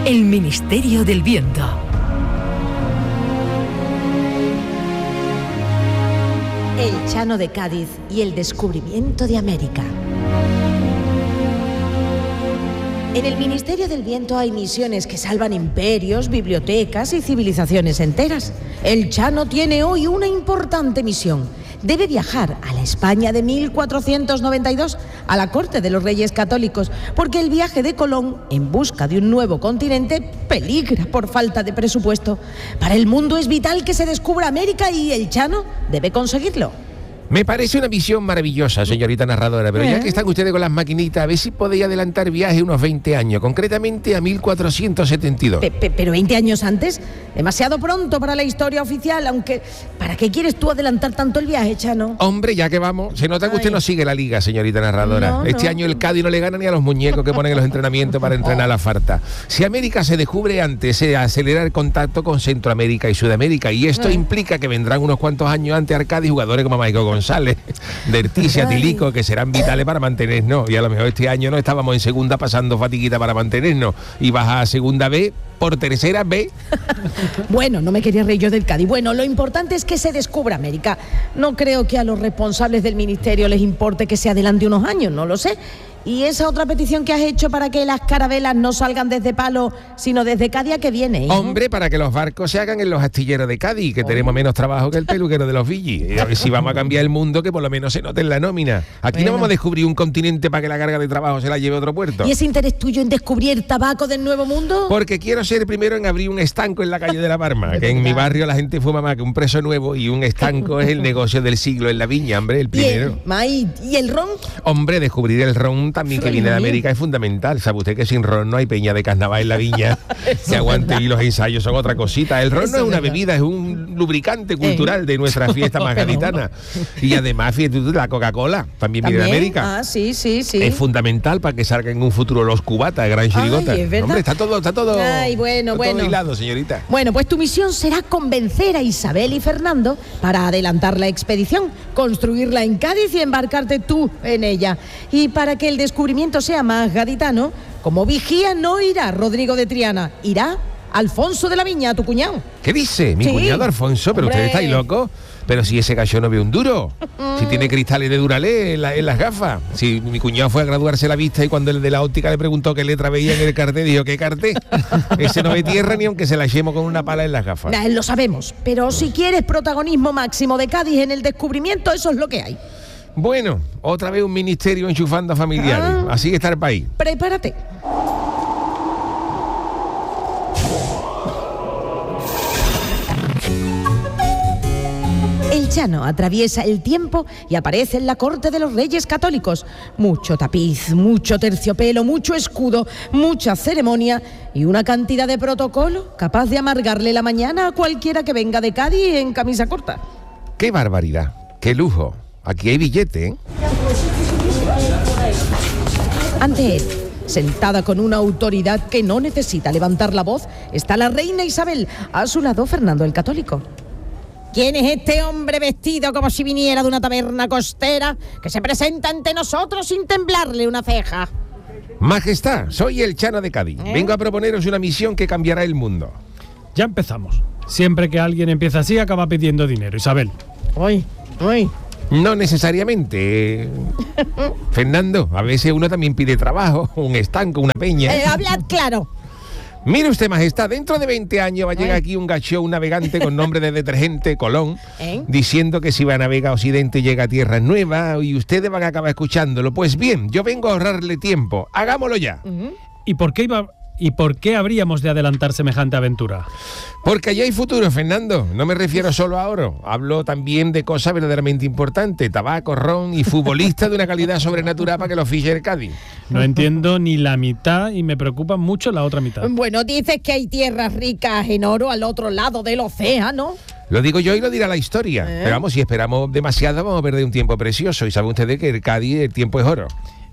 El Ministerio del Viento. El Chano de Cádiz y el descubrimiento de América. En el Ministerio del Viento hay misiones que salvan imperios, bibliotecas y civilizaciones enteras. El Chano tiene hoy una importante misión. Debe viajar a la España de 1492, a la corte de los Reyes Católicos, porque el viaje de Colón en busca de un nuevo continente peligra por falta de presupuesto. Para el mundo es vital que se descubra América y el Chano debe conseguirlo. Me parece una misión maravillosa, señorita narradora, pero ya que están ustedes con las maquinitas, a ver si podéis adelantar viaje unos 20 años, concretamente a 1472. Pero 20 años antes, demasiado pronto para la historia oficial, aunque ¿para qué quieres tú adelantar tanto el viaje, Chano? Hombre, ya que vamos, se nota que usted no sigue la liga, señorita narradora. Este año el Cádiz no le gana ni a los muñecos que ponen en los entrenamientos para entrenar a la farta. Si América se descubre antes, se acelera el contacto con Centroamérica y Sudamérica, y esto implica que vendrán unos cuantos años antes al Cádiz jugadores como Michael González, de Erticia, Tilico, que serán vitales para mantenernos, y a lo mejor este año no estábamos en segunda pasando fatiguita para mantenernos y baja a segunda B por tercera B. Bueno, no me quería reír yo del Cádiz. Bueno, lo importante es que se descubra América. No creo que a los responsables del ministerio les importe que se adelante unos años, no lo sé. ¿Y esa otra petición que has hecho para que las carabelas no salgan desde Palo, sino desde Cádiz, a qué viene? Hombre, para que los barcos se hagan en los astilleros de Cádiz, que tenemos menos trabajo que el peluquero de los Villis. A ver si vamos a cambiar el mundo, que por lo menos se note en la nómina. Aquí no vamos a descubrir un continente para que la carga de trabajo se la lleve a otro puerto. ¿Y ese interés tuyo en descubrir tabaco del Nuevo Mundo? Porque quiero ser el primero en abrir un estanco en la calle de la Parma, que en mi barrio la gente fuma más que un preso nuevo, y un estanco es el negocio del siglo en la viña, hombre, el primero. ¿Y el ron? Hombre, descubrir el ron también, que viene de América, es fundamental. ¿Sabe usted que sin ron no hay peña de carnaval en la viña que aguante? Y los ensayos son otra cosita. El ron no es una bebida, es un lubricante cultural de nuestra fiesta más gaditana. Y además, fíjate tú, la Coca-Cola también viene de América. Ah, sí. Es fundamental para que salgan en un futuro los cubatas, gran chirigota. Hombre, está todo. Ay, bueno. Todo hilado, señorita. Bueno, pues tu misión será convencer a Isabel y Fernando para adelantar la expedición, construirla en Cádiz y embarcarte tú en ella. Y para que el descubrimiento sea más gaditano, como vigía no irá Rodrigo de Triana, irá Alfonso de la Viña, tu cuñado. ¿Qué dice? Mi cuñado Alfonso, pero ustedes estáis locos. Pero si ese gallo no ve un duro, si tiene cristales de Duralé en las gafas. Si mi cuñado fue a graduarse la vista y cuando el de la óptica le preguntó qué letra veía en el cartel, dijo, ¿qué cartel? Ese no ve tierra ni aunque se la echemos con una pala en las gafas. Lo sabemos, pero si quieres protagonismo máximo de Cádiz en el descubrimiento, eso es lo que hay. Bueno, otra vez un ministerio enchufando a familiares. Así está el país. Prepárate. El Chano atraviesa el tiempo y aparece en la corte de los Reyes Católicos. Mucho tapiz, mucho terciopelo, mucho escudo, mucha ceremonia y una cantidad de protocolo capaz de amargarle la mañana a cualquiera que venga de Cádiz en camisa corta. ¡Qué barbaridad! ¡Qué lujo! Aquí hay billete, ¿eh? Ante él, sentada con una autoridad que no necesita levantar la voz, está la reina Isabel. A su lado, Fernando el Católico. ¿Quién es este hombre vestido como si viniera de una taberna costera que se presenta ante nosotros sin temblarle una ceja? Majestad, soy el Chano de Cádiz. Vengo a proponeros una misión que cambiará el mundo. Ya empezamos. Siempre que alguien empieza así, acaba pidiendo dinero, Isabel. Uy. No necesariamente. Fernando, a veces uno también pide trabajo, un estanco, una peña. Hablad claro. Mire usted, majestad, dentro de 20 años va a llegar aquí un gachón navegante con nombre de detergente, Colón, diciendo que si va a navegar a Occidente llega a tierras nuevas y ustedes van a acabar escuchándolo. Pues bien, yo vengo a ahorrarle tiempo. Hagámoslo ya. ¿Y por qué habríamos de adelantar semejante aventura? Porque allá hay futuro, Fernando. No me refiero solo a oro. Hablo también de cosas verdaderamente importantes. Tabaco, ron y futbolistas de una calidad sobrenatural para que los fiche el Cádiz. No entiendo ni la mitad y me preocupa mucho la otra mitad. Bueno, dices que hay tierras ricas en oro al otro lado del océano. Lo digo yo y lo dirá la historia. Pero vamos, si esperamos demasiado vamos a perder un tiempo precioso. Y saben ustedes que el Cádiz, el tiempo es oro.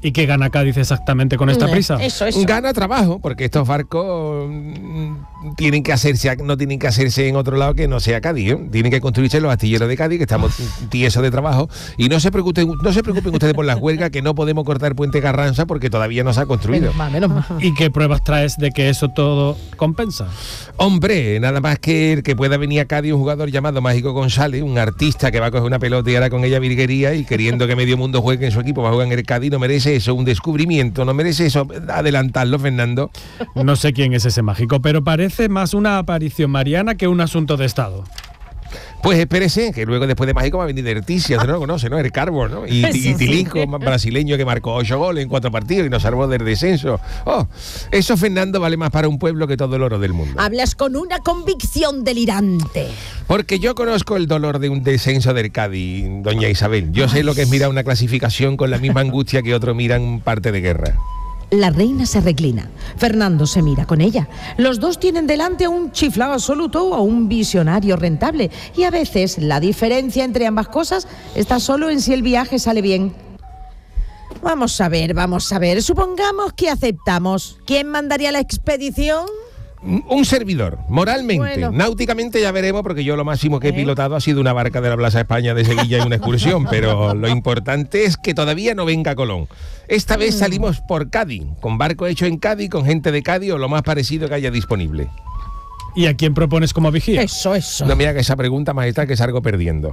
¿Y qué gana Cádiz exactamente con esta prisa? Eso. Gana trabajo, porque estos barcos no tienen que hacerse en otro lado que no sea Cádiz, ¿eh? Tienen que construirse los astilleros de Cádiz, que estamos tiesos de trabajo. Y no se preocupen ustedes por las huelgas, que no podemos cortar Puente Carranza porque todavía no se ha construido. Menos mal. ¿Y qué pruebas traes de que eso todo compensa? Hombre, nada más que el que pueda venir a Cádiz un jugador llamado Mágico González, un artista que va a coger una pelota y hará con ella virguería, y queriendo que medio mundo juegue en su equipo, va a jugar en el Cádiz. No merece eso, un descubrimiento, no merece eso adelantarlo, Fernando. No sé quién es ese mágico, pero parece más una aparición mariana que un asunto de Estado. Pues espérese, que luego después de Mágico va a venir Derticia, usted no lo conoce, ¿no? El Carbo, ¿no? Y Tilinco, brasileño, que marcó 8 goles en 4 partidos y nos salvó del descenso. Oh, eso, Fernando, vale más para un pueblo que todo el oro del mundo. Hablas con una convicción delirante. Porque yo conozco el dolor de un descenso del Cádiz, doña Isabel. Yo sé lo que es mirar una clasificación con la misma angustia que otros miran parte de guerra. La reina se reclina. Fernando se mira con ella. Los dos tienen delante a un chiflado absoluto o a un visionario rentable. Y a veces la diferencia entre ambas cosas está solo en si el viaje sale bien. Vamos a ver. Supongamos que aceptamos. ¿Quién mandaría la expedición? Un servidor, moralmente. Bueno. Náuticamente ya veremos, porque yo lo máximo que he pilotado ha sido una barca de la Plaza España de Sevilla en una excursión, pero lo importante es que todavía no venga Colón. Esta vez salimos por Cádiz, con barco hecho en Cádiz, con gente de Cádiz o lo más parecido que haya disponible. ¿Y a quién propones como vigía? Eso. No me haga esa pregunta, majestad, que salgo perdiendo.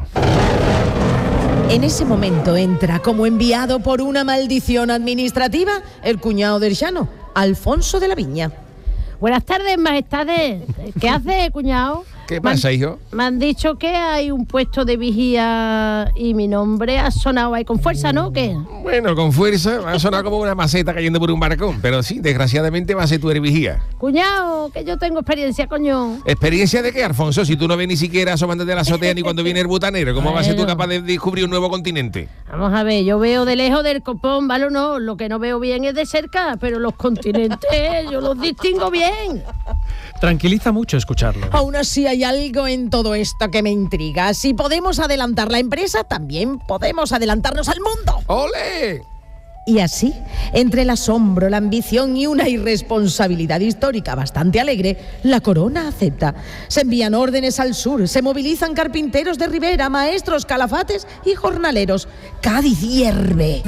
En ese momento entra como enviado por una maldición administrativa el cuñado del Llano, Alfonso de la Viña. Buenas tardes, majestades. ¿Qué hace, cuñado? ¿Qué pasa, hijo? Me han dicho que hay un puesto de vigía y mi nombre ha sonado ahí con fuerza, ¿no? ¿Qué? Bueno, con fuerza, ha sonado como una maceta cayendo por un barcón, pero sí, desgraciadamente va a ser tú eres vigía. Cuñado, que yo tengo experiencia, coño. ¿Experiencia de qué, Alfonso? Si tú no ves ni siquiera asomándote a la azotea ni cuando viene el butanero, ¿cómo vas a ser tú capaz de descubrir un nuevo continente? Vamos a ver, yo veo de lejos del copón, ¿vale o no? Lo que no veo bien es de cerca, pero los continentes yo los distingo bien. Tranquiliza mucho escucharlo. Aún así hay algo en todo esto que me intriga. Si podemos adelantar la empresa, también podemos adelantarnos al mundo. ¡Ole! Y así, entre el asombro, la ambición y una irresponsabilidad histórica bastante alegre, la corona acepta. Se envían órdenes al sur, se movilizan carpinteros de ribera, maestros, calafates y jornaleros. Cádiz hierve.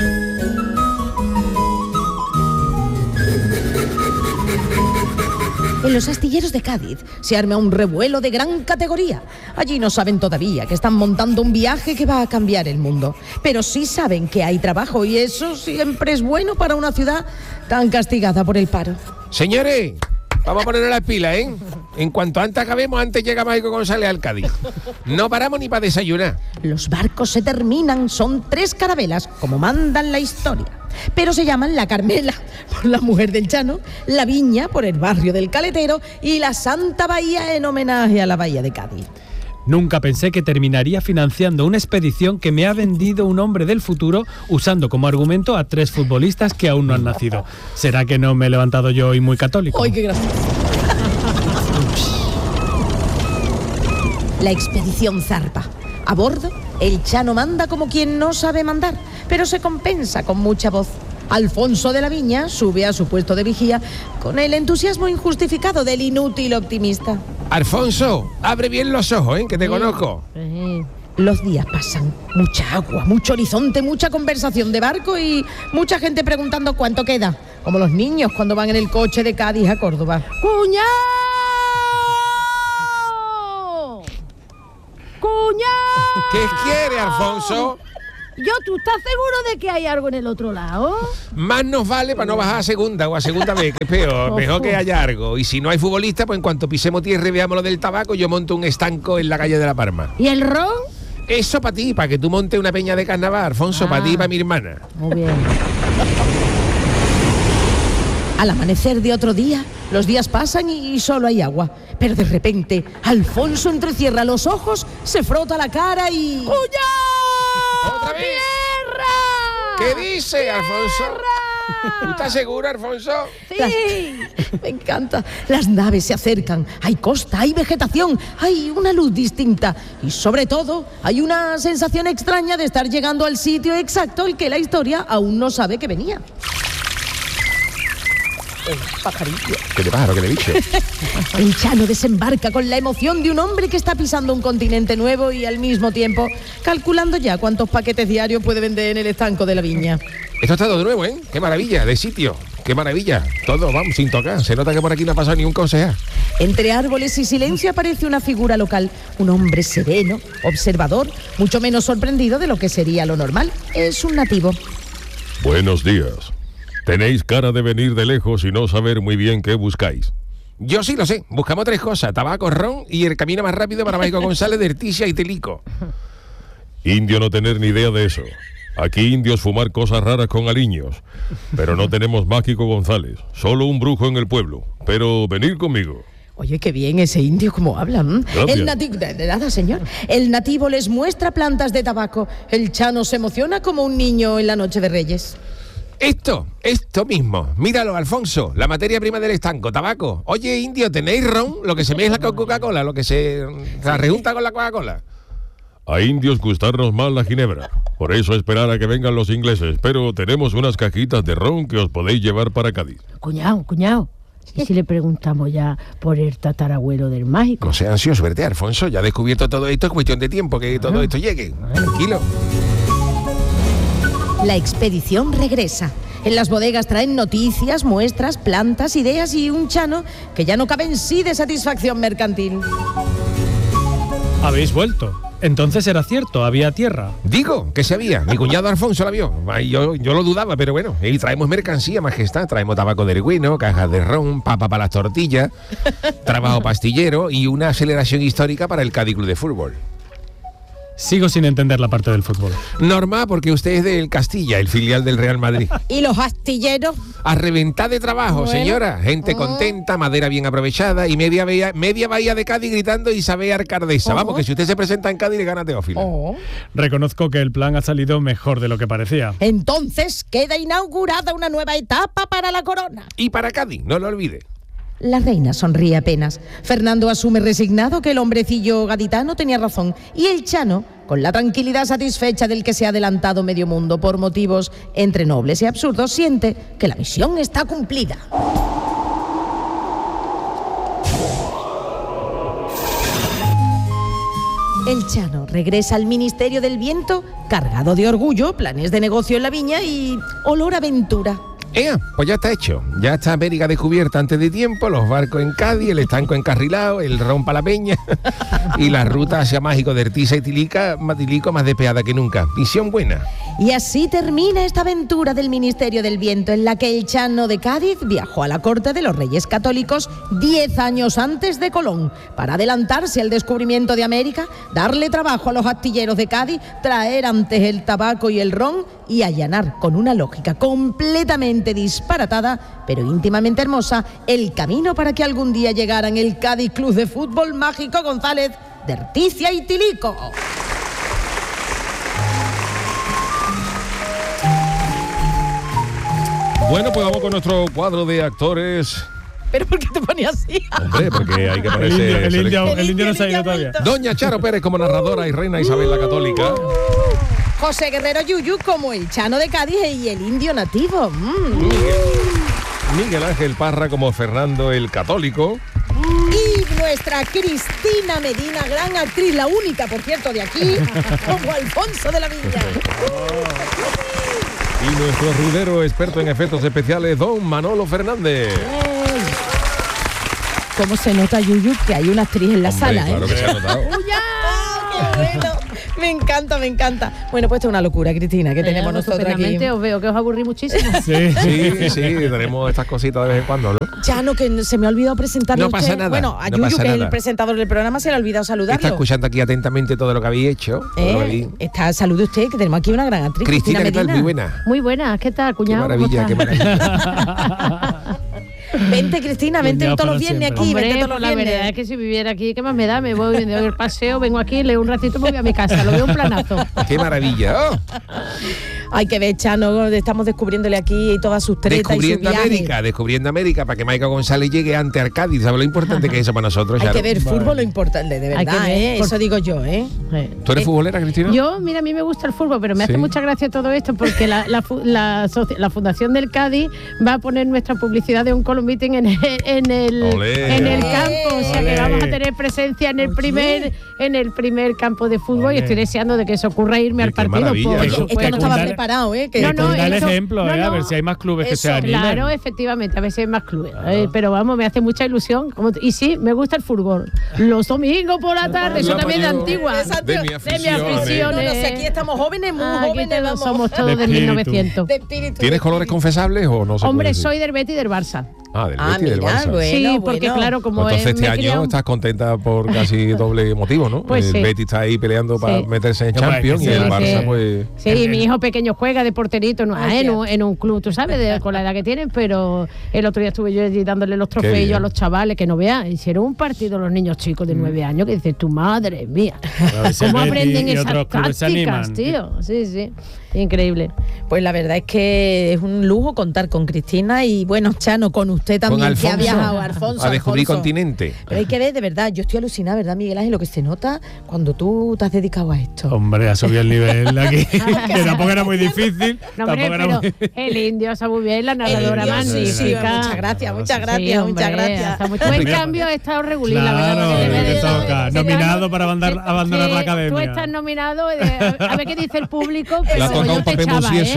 En los astilleros de Cádiz se arma un revuelo de gran categoría. Allí no saben todavía que están montando un viaje que va a cambiar el mundo. Pero sí saben que hay trabajo y eso siempre es bueno para una ciudad tan castigada por el paro. Señores, vamos a ponernos las pilas, ¿eh? En cuanto antes acabemos, antes llega Mágico González al Cádiz. No paramos ni para desayunar. Los barcos se terminan, son 3 carabelas, como mandan la historia. Pero se llaman la Carmela, por la mujer del Llano, la Viña, por el barrio del Caletero, y la Santa Bahía, en homenaje a la Bahía de Cádiz. Nunca pensé que terminaría financiando una expedición que me ha vendido un hombre del futuro usando como argumento a 3 futbolistas que aún no han nacido. ¿Será que no me he levantado yo hoy muy católico? ¡Ay, qué gracioso! La expedición zarpa. A bordo, el Llano manda como quien no sabe mandar, pero se compensa con mucha voz. Alfonso de la Viña sube a su puesto de vigía con el entusiasmo injustificado del inútil optimista. Alfonso, abre bien los ojos, que te conozco. Los días pasan, mucha agua, mucho horizonte, mucha conversación de barco y mucha gente preguntando cuánto queda, como los niños cuando van en el coche de Cádiz a Córdoba. ¡Cuñado! ¿Qué quiere, Alfonso? ¿Tú estás seguro de que hay algo en el otro lado? Más nos vale para no bajar a segunda o a segunda vez, que es peor. Mejor que haya algo. Y si no hay futbolista, pues en cuanto pisemos tierra y veamos lo del tabaco, yo monto un estanco en la calle de La Palma. ¿Y el ron? Eso para ti, para que tú montes una peña de carnaval, Alfonso, para ti y para mi hermana. Muy bien. Al amanecer de otro día, los días pasan y solo hay agua. Pero de repente, Alfonso entrecierra los ojos, se frota la cara y... ¡Cuñado! ¿Otra vez? ¡Tierra! ¿Qué dice, Alfonso? ¡Tierra! ¿Tú estás seguro, Alfonso? Sí. Me encanta. Las naves se acercan. Hay costa, hay vegetación, hay una luz distinta. Y sobre todo, hay una sensación extraña de estar llegando al sitio exacto al que la historia aún no sabe que venía. El pajarillo. ¿Qué de pájaro, qué de bicho? El Chano desembarca con la emoción de un hombre que está pisando un continente nuevo y al mismo tiempo calculando ya cuántos paquetes diarios puede vender en el estanco de la viña. Esto está todo de nuevo, ¿eh? Qué maravilla, de sitio. Qué maravilla. Todo, vamos, sin tocar. Se nota que por aquí no ha pasado ni un concejal. Entre árboles y silencio aparece una figura local, un hombre sereno, observador, mucho menos sorprendido de lo que sería lo normal. Es un nativo. Buenos días. Tenéis cara de venir de lejos y no saber muy bien qué buscáis. Yo sí lo sé. Buscamos 3 cosas: tabaco, ron y el camino más rápido para Mágico González de Erticia y Telico. Indio no tener ni idea de eso. Aquí indios fumar cosas raras con aliños. Pero no tenemos Mágico González. Solo un brujo en el pueblo. Pero venid conmigo. Oye, qué bien ese indio como habla. Gracias. El nativo, de nada, señor. El nativo les muestra plantas de tabaco. El Chano se emociona como un niño en la noche de Reyes. Esto mismo. Míralo, Alfonso. La materia prima del estanco, tabaco. Oye, indio, ¿tenéis ron? Lo que se mezcla con Coca-Cola, lo que se rejunta con la Coca-Cola. A indios gustarnos más la ginebra. Por eso esperar a que vengan los ingleses. Pero tenemos unas cajitas de ron que os podéis llevar para Cádiz. Cuñado. ¿Y si le preguntamos ya por el tatarabuelo del mágico? No sea ansioso, verte, Alfonso. Ya ha descubierto todo esto. Es cuestión de tiempo que todo esto llegue. Tranquilo. La expedición regresa. En las bodegas traen noticias, muestras, plantas, ideas y un Chano que ya no cabe en sí de satisfacción mercantil. Habéis vuelto. Entonces era cierto, había tierra. Digo, que se había. Mi cuñado Alfonso la vio. Ay, yo lo dudaba, pero bueno. Y traemos mercancía, majestad. Traemos tabaco de Erguino, cajas de ron, papa para las tortillas, trabajo pastillero y una aceleración histórica para el Cádiz Club de Fútbol. Sigo sin entender la parte del fútbol. Normal, porque usted es del Castilla, el filial del Real Madrid. ¿Y los astilleros? A reventar de trabajo, Bueno. señora. Gente contenta, madera bien aprovechada y media bahía de Cádiz gritando Isabel Arcardesa. Vamos, que si usted se presenta en Cádiz le gana Teófilo. Reconozco que el plan ha salido mejor de lo que parecía. Entonces queda inaugurada una nueva etapa para la corona. Y para Cádiz, no lo olvide. La reina sonríe apenas. Fernando asume resignado que el hombrecillo gaditano tenía razón. Y el Chano, con la tranquilidad satisfecha del que se ha adelantado medio mundo por motivos entre nobles y absurdos, siente que la misión está cumplida. El Chano regresa al Ministerio del Viento cargado de orgullo, planes de negocio en la viña y olor a aventura. Pues ya está hecho. Ya está América descubierta antes de tiempo, los barcos en Cádiz, el estanco encarrilado, el ron para la peña y la ruta hacia Mágico de Erticia y Tilico más despeada que nunca. Misión buena. Y así termina esta aventura del Ministerio del Viento en la que el Chano de Cádiz viajó a la corte de los Reyes Católicos 10 años antes de Colón para adelantarse al descubrimiento de América, darle trabajo a los astilleros de Cádiz, traer antes el tabaco y el ron y allanar con una lógica completamente disparatada, pero íntimamente hermosa, el camino para que algún día llegaran el Cádiz Club de Fútbol Mágico González de Erticia y Tilico. Bueno, pues vamos con nuestro cuadro de actores. ¿Pero por qué te ponías así? Hombre, porque hay que ponerse... El indio no se ha ido todavía. Doña Charo Pérez como narradora y reina Isabel la Católica. José Guerrero Yuyu como el Chano de Cádiz y el indio nativo. Miguel Ángel Parra como Fernando el Católico. Y nuestra Cristina Medina, gran actriz, la única, por cierto, de aquí, como Alfonso de la Viña. Y nuestro rudero experto en efectos especiales, don Manolo Fernández. ¿Cómo se nota, Yuyu, que hay una actriz en la sala? Claro que se ha notado. ¡Qué bueno! Me encanta, me encanta. Bueno, pues esto es una locura, Cristina, que tenemos nosotros aquí. Os veo que os aburrí muchísimo. Sí. Sí, tenemos estas cositas de vez en cuando, ¿no? Chano, que se me ha olvidado presentarle No a usted. pasa nada, Bueno, a no Yuyu, pasa que es nada. el presentador del programa, se le ha olvidado saludarlo. Está escuchando aquí atentamente todo lo que habéis hecho. todo lo que habéis- Salude usted, que tenemos aquí una gran actriz. Cristina, ¿qué tal? Medina. Muy buena. Muy buena, ¿qué tal, Qué cuñado? ¿Cómo maravilla, estás? qué maravilla. Vente, Cristina, vente Cuñado todos los para viernes siempre. aquí, Hombre, vente todos pues los la verdad viernes. es que si viviera aquí, ¿qué más me da? Me voy, doy el paseo, vengo aquí, leo un ratito y me voy a mi casa. Lo veo un planazo. Qué maravilla. Oh. Hay que ver, Chano, estamos descubriéndole aquí todas sus tretas y sus viajes. Descubriendo América, para que Maica González llegue antes al Cádiz. ¿Sabes lo importante que es eso para nosotros? Hay que ver fútbol, lo importante, de verdad, eso digo yo, ¿Tú eres futbolera, Cristina? Yo, mira, a mí me gusta el fútbol, pero me hace mucha gracia todo esto porque la Fundación del Cádiz va a poner nuestra publicidad de un Column Meeting en el campo, o sea que vamos a tener presencia en el primer campo de fútbol y estoy deseando de que se ocurra irme al partido. Esto no estaba preparado, Da el ejemplo, a ver si hay más clubes que se animen. Claro, efectivamente, a ver si hay más clubes. Pero vamos, me hace mucha ilusión. Y sí, me gusta el fútbol. Los domingos por la tarde, eso también de antigua. De mi afición. Aquí estamos jóvenes, muy jóvenes. Somos todos de 1900. ¿Tienes colores confesables o no? Hombre, soy del Betis y del Barça. Del Betis y del Barça. Bueno, sí, porque claro, como entonces este año estás contenta por casi doble motivo, ¿no? Pues el Betis está ahí peleando para meterse en Champions y el Barça pues... Sí, mi hijo pequeño juega de porterito en un club, tú sabes, con la edad que tienen, pero el otro día estuve yo allí dándole los trofeos a los chavales, que no vean, hicieron un partido los niños chicos de 9 años que dices, tu madre mía, ¿cómo aprenden esas tácticas, tío? Sí, increíble. Pues la verdad es que es un lujo contar con Cristina y bueno, Chano, con usted también, Alfonso, que ha viajado Alfonso. A descubrir continente. Pero hay que ver, de verdad, yo estoy alucinada, ¿verdad, Miguel Ángel? Lo que se nota cuando tú te has dedicado a esto. Hombre, ha subido el nivel aquí, que tampoco era muy difícil. No, hombre, pero el indio está muy bien, la narradora magnífica. Muchas gracias. En cambio, he estado regulín, la verdad. Que toca. Nominado para abandonar la academia. Tú estás nominado, a ver qué dice el público. La toca un papel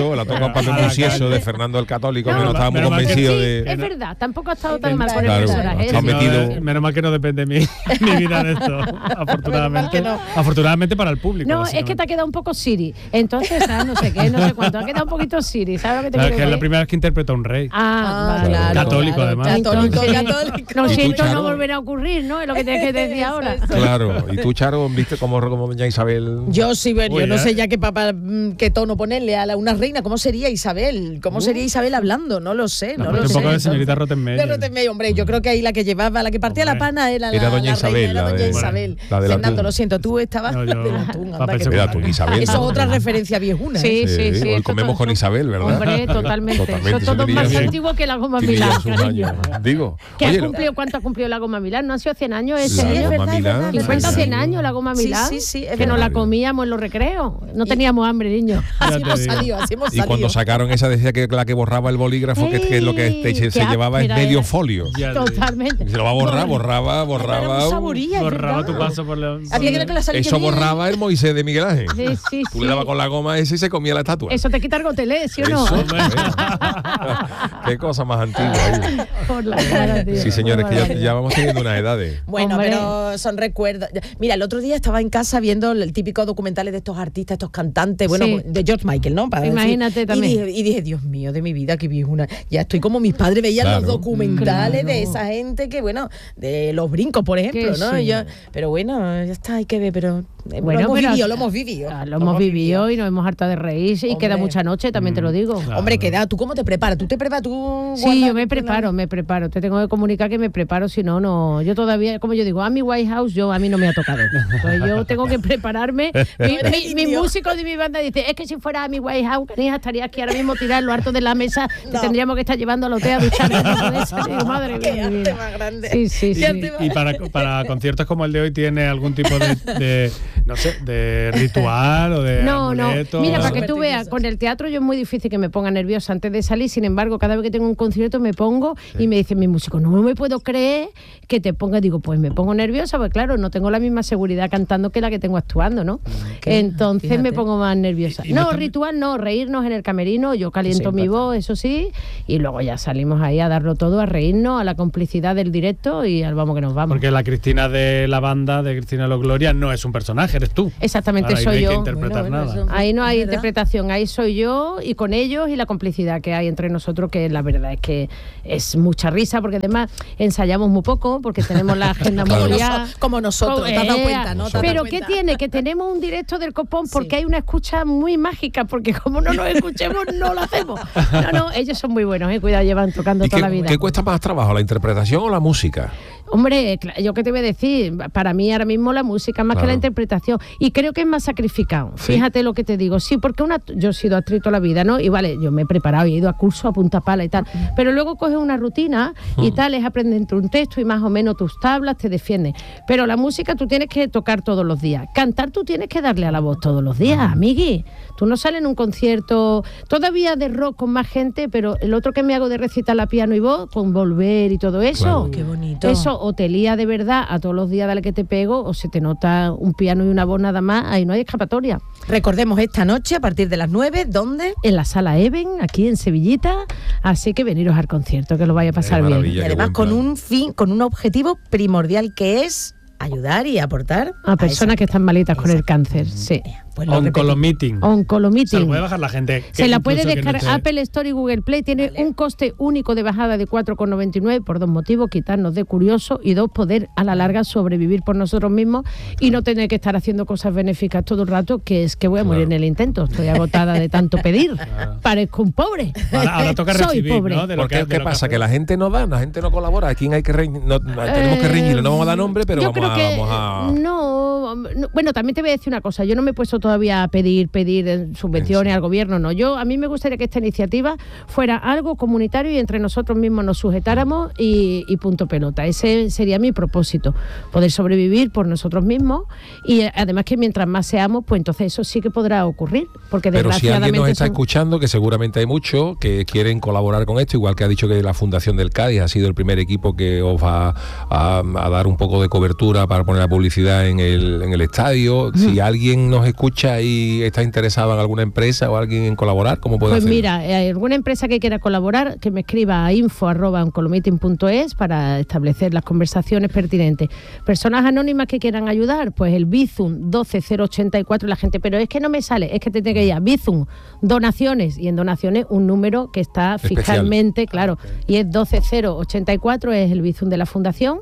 musieso, de Fernando el Católico, que no estaba muy convencido de... Es verdad, tampoco ha estado tan mal con el personaje. Menos mal que no depende mi vida de esto, afortunadamente. Afortunadamente para el público. No, es que te ha quedado un poco Siri. Entonces, no sé qué, no sé cuánto. Ha quedado un poquito Siri, ¿sabes lo que te quiero decir? Que es la primera vez que interpreta a un rey. Claro. Católico, además. Católico. Lo siento, no volverá a ocurrir, ¿no? Es lo que tienes que decir ahora. Claro. ¿Y tú, Charo, viste cómo doña Isabel? Yo sí, yo no sé ya qué tono ponerle a una reina. ¿Cómo sería Isabel? ¿Cómo sería Isabel hablando? No lo sé. Un poco de señorita Rottenmeier. Hombre, yo creo que ahí la que llevaba, la que partía la pana era doña Isabel. Era doña Isabel. Fernando, lo siento, tú estabas del atún. Era atún, Isabel. Eso es otra referencia viejuna. Sí. Hoy comemos con Isabel, ¿verdad? Hombre, totalmente. Son todos más antiguos que la Goma Milán. Digo. ¿Cuánto ha cumplido la Goma Milán? ¿No ha sido 100 años ese año? ¿Y cuenta 100 años la Goma Milán? Sí. Que nos la comíamos en los recreos. No teníamos hambre, niño. Así hemos salido. Y cuando sacaron esa decía que la que borraba el bolígrafo, que lo que se llevaba es medio folio. Totalmente. Se lo va a borrar, borraba. Borraba tu paso por la... Eso borraba el Moisés de Miguel Ángel. Sí. Tú le dabas con la goma ese y se comía la estatua. Eso te quita el gotelé, ¿sí o no? Qué cosa más antigua. Por la cara, tío. Sí, señores, que ya vamos teniendo unas edades. Bueno, pero son recuerdos. Mira, el otro día estaba en casa viendo el típico documentales de estos artistas, estos cantantes, de George Michael, ¿no? Imagínate también. Y dije, Dios mío, de mi vida, que viejuna. Ya estoy como mis padres veían los documentales de esa gente que, de los brincos, por ejemplo, ¿no? Pero bueno, ya está, hay que ver, pero lo hemos vivido. Lo hemos vivido y nos hemos hartado de reír y queda mucha noche, también te lo digo. Claro. Hombre, ¿tú cómo te preparas? ¿Tú te preparas? Sí, yo me preparo. Te tengo que comunicar que me preparo, si no. Yo todavía, como yo digo, a mi White House, a mí no me ha tocado. Entonces yo tengo que prepararme. Mi músico de mi banda dice, es que si fuera a mi White House, canija, estaría aquí ahora mismo tirado lo harto de la mesa, te tendríamos que estar llevando al hotel a duchar. Digo, madre mía. Qué más grande. Sí. Y para conciertos como el de hoy, ¿tiene algún tipo de ritual o de amuleto? Mira, para que tú veas, con el teatro yo es muy difícil que me ponga nerviosa antes de salir. Sin embargo, cada vez que tengo un concierto me pongo y me dice mi músico, no me puedo creer que te ponga. Digo, pues me pongo nerviosa, pues claro, no tengo la misma seguridad cantando que la que tengo actuando, ¿no? Entonces me pongo más nerviosa. Ritual no, reírnos en el camerino, yo caliento mi voz, eso sí, y luego ya salimos ahí a darlo todo, a reírnos, a la complicidad del directo y al vamos que nos vamos. Porque la Cristina de la banda, de Cristina Los Gloria, no es un personaje, eres tú. Exactamente, ahora, soy yo. No hay que interpretar nada. Ahí no hay interpretación, ahí soy yo y con ellos y la complicidad que hay entre nosotros, que la verdad es que es mucha risa, porque además ensayamos muy poco, porque tenemos la agenda muy liada. Como nosotros, te has dado cuenta, ¿no? Pero ¿qué tiene? Que tenemos un directo del Copón porque hay una escucha muy mágica, porque como no nos escuchemos, no lo hacemos. No, ellos son muy buenos, cuidado, llevan tocando toda la vida. ¿Qué cuesta más trabajo, la interpretación o la música? Hombre, yo qué te voy a decir, para mí ahora mismo la música más que la interpretación, y creo que es más sacrificado. ¿Sí? Fíjate lo que te digo, sí, porque yo he sido actriz toda la vida, ¿no? Y vale, yo me he preparado y he ido a cursos a punta pala y tal, pero luego coges una rutina y tal, es aprender un texto y más o menos tus tablas te defienden. Pero la música tú tienes que tocar todos los días, cantar tú tienes que darle a la voz todos los días, amigui. Tú no sales en un concierto todavía de rock con más gente, pero el otro que me hago de recitar la piano y voz, con Volver y todo eso. Claro. Qué bonito. Eso o te lía de verdad a todos los días, dale que te pego, o se te nota un piano y una voz nada más, ahí no hay escapatoria. Recordemos esta noche a partir de las 9, ¿dónde? En la Sala Eben, aquí en Sevillita, así que veniros al concierto, que lo vaya a pasar bien. Y además con un objetivo primordial que es ayudar y aportar a personas que están malitas con el cáncer, sí. Pues Oncolomeeting. Oncolomeeting. Se lo puede bajar la gente. Se la puede descargar. Apple Store y Google Play. Tiene un coste único de bajada de 4,99 por 2 motivos: quitarnos de curioso y 2, poder a la larga sobrevivir por nosotros mismos y no tener que estar haciendo cosas benéficas todo el rato, que es que voy a morir en el intento. Estoy agotada de tanto pedir. Parezco un pobre. Ahora toca recibir, soy pobre. ¿no? ¿Qué pasa? Que la gente no da, la gente no colabora. ¿A quién hay que tenemos que reñirle? No vamos a dar nombre, pero vamos a... No, bueno, también te voy a decir una cosa. Yo no me he puesto todavía a pedir subvenciones al gobierno, no. A mí me gustaría que esta iniciativa fuera algo comunitario y entre nosotros mismos nos sujetáramos y punto pelota. Ese sería mi propósito, poder sobrevivir por nosotros mismos y además que mientras más seamos, pues entonces eso sí que podrá ocurrir, porque pero desgraciadamente... si alguien nos está escuchando, que seguramente hay muchos que quieren colaborar con esto, igual que ha dicho que la Fundación del Cádiz ha sido el primer equipo que os va a dar un poco de cobertura para poner la publicidad en el estadio. Si alguien nos escucha y está interesado en alguna empresa o alguien en colaborar, ¿cómo puede hacerlo? Pues mira, hay alguna empresa que quiera colaborar, que me escriba a info@oncolomeeting.es para establecer las conversaciones pertinentes. Personas anónimas que quieran ayudar, pues el Bizum 12084, la gente, pero es que no me sale, es que te tengo que ir a Bizum, donaciones, y en donaciones un número que está especial, fiscalmente, claro, y es 12084, es el Bizum de la Fundación,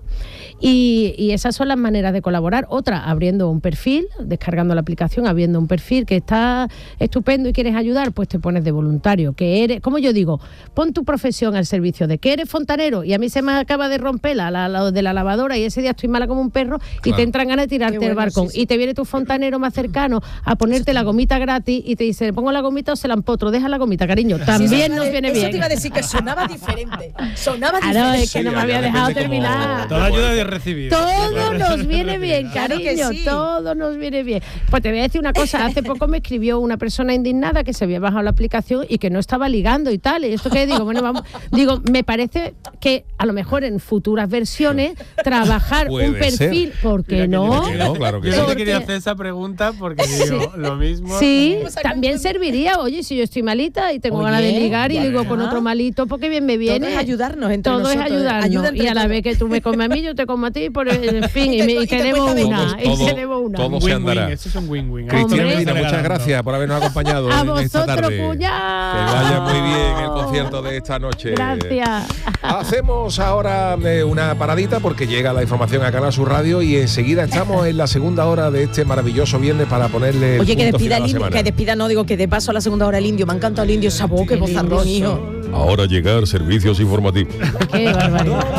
y esas son las maneras de colaborar. Otra, abriendo un perfil, descargando la aplicación, abriendo un perfil que está estupendo y quieres ayudar, pues te pones de voluntario, que eres, como yo digo, pon tu profesión al servicio de que eres fontanero y a mí se me acaba de romper la de la lavadora y ese día estoy mala como un perro, y te entran ganas de tirarte del balcón, y te viene tu fontanero más cercano a ponerte la gomita gratis y te dice, ¿le pongo la gomita o se la empotro? Deja la gomita, cariño, también nos viene bien. Eso te iba a decir que sonaba diferente. Claro, es que no me había dejado terminar. Toda ayuda de recibir. Todo nos viene bien, cariño, claro que sí. Todo nos viene bien. Pues te voy a decir una cosa, hace poco me escribió una persona indignada que se había bajado la aplicación y que no estaba ligando y tal, y esto que digo, bueno, vamos, digo, me parece que a lo mejor en futuras versiones trabajar un perfil, ¿por qué no? Claro que yo sí. no te quería hacer esa pregunta porque digo, lo mismo. Sí, también serviría, oye, si yo estoy malita y tengo ganas de ligar y digo con otro malito, porque bien me viene. Todo es ayudarnos entre nosotros. Todo es ayudarnos. Y a la vez que tú me comes a mí, yo te como a ti, en fin, y tenemos una. Todo se andará. Eso es un win-win. Cristina Medina, muchas gracias por habernos acompañado en esta tarde. Cuñado. Que vaya muy bien el concierto de esta noche. Gracias. Hacemos ahora una paradita porque llega la información a Canal Sur Radio y enseguida estamos en la segunda hora de este maravilloso viernes para ponerle Oye, el que punto despida final a la el indio, semana. que despida, no, digo que de paso a la segunda hora el indio. Me ha encantado el indio, esa voz, qué vozarrón, hijo. Ahora llegar servicios informativos. Qué barbaridad.